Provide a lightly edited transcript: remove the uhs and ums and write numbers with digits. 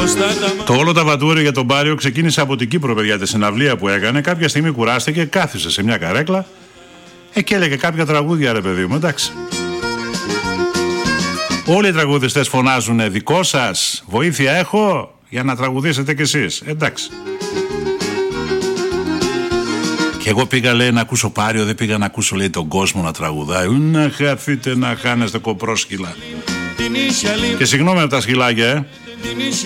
Το όλο τα βατούρι για τον Πάριο ξεκίνησε από την Κύπρο, παιδιά, τη συναυλία που έκανε. Κάποια στιγμή κουράστηκε, κάθισε σε μια καρέκλα και έλεγε κάποια τραγούδια, ρε παιδί μου, εντάξει. Όλοι οι τραγουδιστές φωνάζουν δικό σας, βοήθεια έχω για να τραγουδήσετε κι εσείς, εντάξει. Και εγώ πήγα, λέει, να ακούσω Πάριο, δεν πήγα να ακούσω, λέει, τον κόσμο να τραγουδάει. Να χαθείτε να χάνεστε κοπρόσκυλα. Και συγγνώμη από τα σκυλάκια,